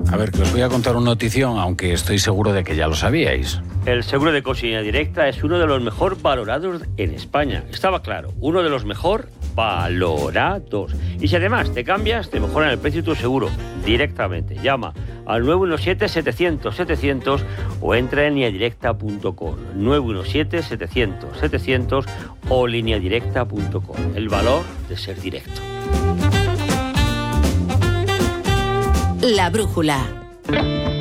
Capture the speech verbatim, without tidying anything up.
A ver, que os voy a contar una notición, aunque estoy seguro de que ya lo sabíais. El seguro de coche Línea Directa es uno de los mejor valorados en España. Estaba claro, uno de los mejor valorados. Y si además te cambias, te mejoran el precio de tu seguro directamente. Llama al nueve uno siete, setecientos, setecientos o entra en línea directa punto com. nueve uno siete, setecientos, setecientos o línea directa punto com. El valor de ser directo. La brújula.